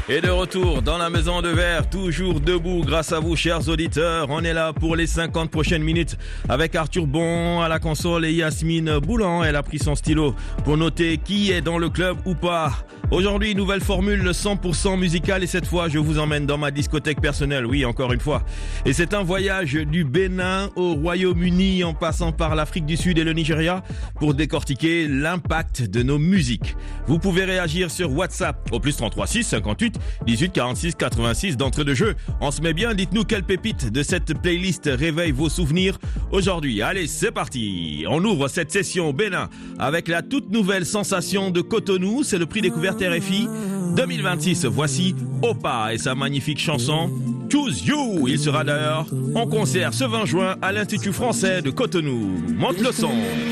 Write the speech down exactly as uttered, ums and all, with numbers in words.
Et de retour dans la maison de verre, toujours debout grâce à vous chers auditeurs. On est là pour les cinquante prochaines minutes avec Arthur Bon à la console et Yasmine Boulan. Elle a pris son stylo pour noter qui est dans le club ou pas. Aujourd'hui, nouvelle formule cent pour cent musicale et cette fois, je vous emmène dans ma discothèque personnelle. Oui, encore une fois. Et c'est un voyage du Bénin au Royaume-Uni en passant par l'Afrique du Sud et le Nigeria pour décortiquer l'impact de nos musiques. Vous pouvez réagir sur WhatsApp au plus trente-trois six cinquante-huit dix-huit quarante-six quatre-vingt-six d'entrée de jeu. On se met bien, dites-nous quelle pépite de cette playlist réveille vos souvenirs aujourd'hui. Allez, c'est parti. On ouvre cette session au Bénin avec la toute nouvelle sensation de Cotonou. C'est le prix découverte R F I deux mille vingt-six. Voici Opa et sa magnifique chanson Choose You. Il sera d'ailleurs en concert ce vingt juin à l'Institut français de Cotonou. Monte le son.